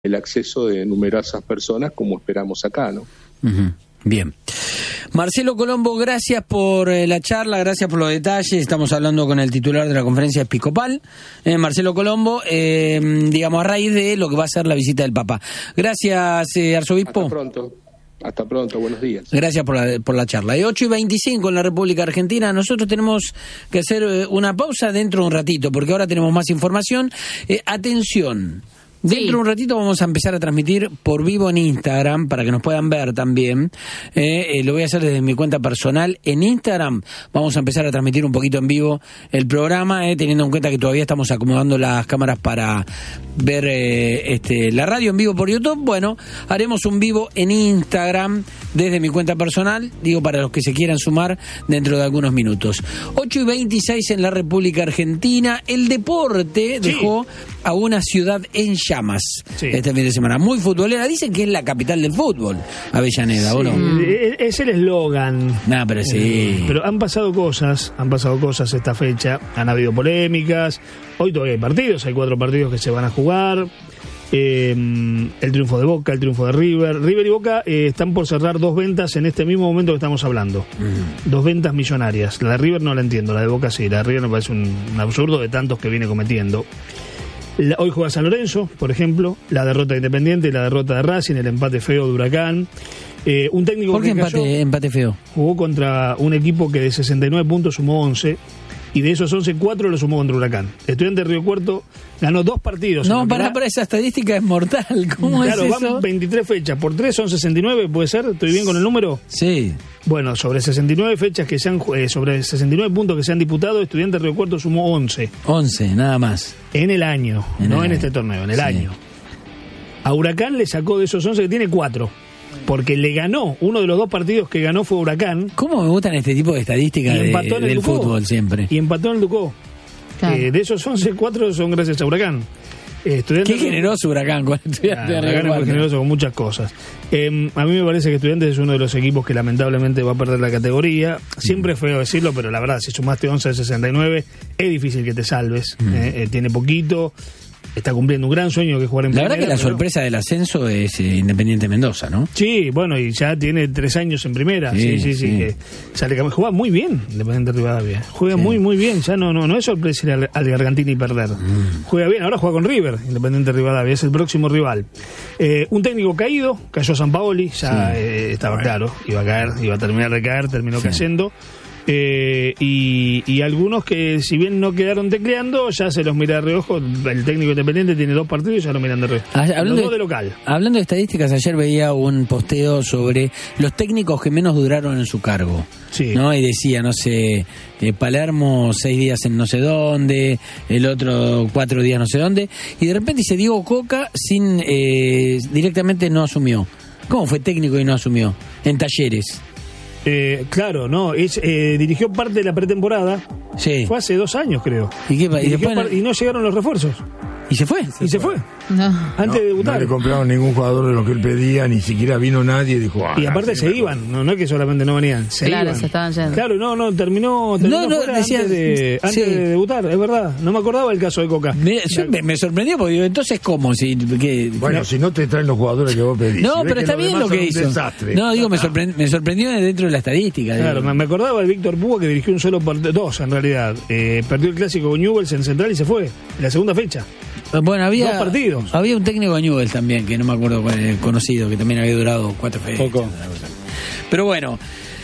el acceso de numerosas personas como esperamos acá, ¿no? Uh-huh. Bien. Marcelo Colombo, gracias por la charla, gracias por los detalles. Estamos hablando con el titular de la conferencia episcopal, Marcelo Colombo, digamos a raíz de lo que va a ser la visita del Papa. Gracias, arzobispo. Hasta pronto, buenos días. Gracias por la charla. 8:25 en la República Argentina. Nosotros tenemos que hacer una pausa dentro de un ratito, porque ahora tenemos más información. Atención. Dentro de un ratito vamos a empezar a transmitir por vivo en Instagram, para que nos puedan ver también. Lo voy a hacer desde mi cuenta personal. En Instagram vamos a empezar a transmitir un poquito en vivo el programa, teniendo en cuenta que todavía estamos acomodando las cámaras para ver la radio en vivo por YouTube. Bueno, haremos un vivo en Instagram desde mi cuenta personal, digo, para los que se quieran sumar dentro de algunos minutos. 8:26 en la República Argentina. El deporte dejó a una ciudad en llamas este fin de semana. Muy futbolera. Dicen que es la capital del fútbol, Avellaneda, ¿o no? Es el eslogan. No, pero sí. Pero han pasado cosas esta fecha. Han habido polémicas. Hoy todavía hay partidos, hay 4 partidos que se van a jugar. El triunfo de Boca, el triunfo de River. River y Boca están por cerrar 2 ventas en este mismo momento que estamos hablando. 2 ventas millonarias. La de River no la entiendo, la de Boca sí. La de River me parece un absurdo de tantos que viene cometiendo. Hoy juega San Lorenzo, por ejemplo, la derrota de Independiente, la derrota de Racing, el empate feo de Huracán. Un técnico ¿Por qué empate feo? Jugó contra un equipo que de 69 puntos sumó 11, y de esos 11, 4 lo sumó contra Huracán. Estudiantes de Río Cuarto ganó 2 partidos. No, para esa estadística es mortal. ¿Cómo es eso? Claro, van 23 fechas, por 3 son 69, ¿puede ser? ¿Estoy bien con el número? Sí. Bueno, sobre 69 fechas que se han sobre 69 puntos que se han disputado, Estudiantes de Río Cuarto sumó 11. 11, nada más. En el año, no en este torneo, en el año. A Huracán le sacó de esos 11 que tiene 4. Porque le ganó, uno de los 2 partidos que ganó fue Huracán. ¿Cómo me gustan este tipo de estadísticas del fútbol siempre? Y empató en el Ducó. Claro. De esos 11, 4 son gracias a Huracán. Qué generoso Huracán con Huracán es muy generoso con muchas cosas. A mí me parece que Estudiantes es uno de los equipos que lamentablemente va a perder la categoría. Siempre es feo decirlo, pero la verdad, si sumaste 11 de 69, es difícil que te salves. Tiene poquito. Está cumpliendo un gran sueño que es jugar en primera. La verdad que la sorpresa del ascenso es Independiente Mendoza, ¿no? Sí, bueno, y ya tiene 3 años en primera. Sí. Que juega muy bien Independiente Rivadavia. Juega muy bien. Ya no es sorpresa ir al Gargantini y perder. Juega bien. Ahora juega con River, Independiente Rivadavia. Es el próximo rival. Un técnico caído, cayó Sampaoli. Ya estaba claro. Iba a caer, iba a terminar de caer, terminó cayendo. Y algunos que, si bien no quedaron tecleando, ya se los mira de reojo. El técnico Independiente tiene 2 partidos y ya lo miran de reojo. Hablando de local. Hablando de estadísticas, ayer veía un posteo sobre los técnicos que menos duraron en su cargo. Sí. ¿No? Y decía, no sé, Palermo 6 días en no sé dónde, el otro 4 días no sé dónde, y de repente dice Diego Coca directamente no asumió. ¿Cómo fue técnico y no asumió? En Talleres. Claro, no, dirigió parte de la pretemporada. Sí. Fue hace 2 años, creo. Y no llegaron los refuerzos. ¿Y se fue? No. Antes de debutar. No le compraron ningún jugador de lo que él pedía, ni siquera vino nadie. Dijo, y aparte se iban, no es que solamente no venían. Se estaban yendo. Claro, terminó decía, antes de debutar, es verdad. No me acordaba el caso de Coca. Me sorprendió, porque digo, entonces, ¿cómo? Si no te traen los jugadores que vos pedís. No, pero está bien lo que hizo. No, digo, me sorprendió dentro de la estadística. Claro, me acordaba de Víctor Púa, que dirigió un solo partido, 2 en realidad. Perdió el clásico con Newell's en Central y se fue, en la segunda fecha. Bueno, 2 partidos. Había un técnico de Newell's también, que no me acuerdo cuál es, conocido, que también había durado 4 fechas. Pero bueno.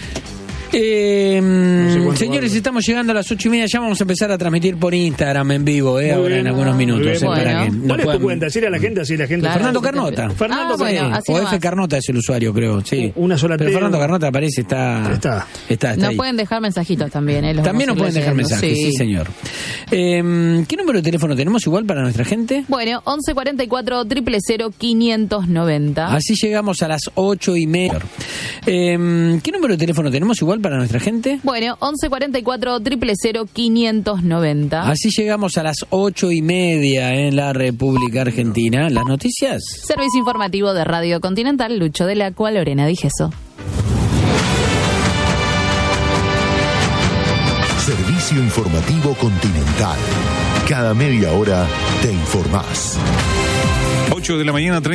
Señores, estamos llegando a las 8:30. Ya vamos a empezar a transmitir por Instagram en vivo, ahora en algunos minutos. Para que ¿cuál es tu cuenta? Decirle a la gente, Claro, Fernando Carnota. O F Carnota es el usuario, creo. Sí. Una sola. Pero Fernando Carnota aparece, está nos ahí. pueden dejar mensajitos también. También nos pueden dejar mensajes, sí señor. ¿Qué número de teléfono tenemos igual para nuestra gente? Bueno, 11 44 000 590. Así llegamos a las 8:30. ¿Qué número de teléfono tenemos igual para nuestra gente? Bueno, 11 44 000 590. Así llegamos a las 8:30 en la República Argentina. ¿Las noticias? Servicio informativo de Radio Continental, Lucho de la Cua, Lorena Digeso. Servicio informativo Continental. Cada media hora te informás. 8 de la mañana,